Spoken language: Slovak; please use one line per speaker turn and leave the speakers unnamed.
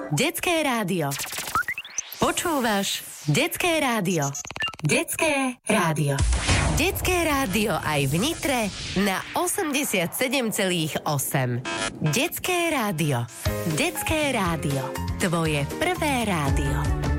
Detské rádio. Počúvaš Detské rádio. Detské rádio. Detské rádio aj v Nitre na 87,8. Detské rádio. Detské rádio. Tvoje prvé rádio.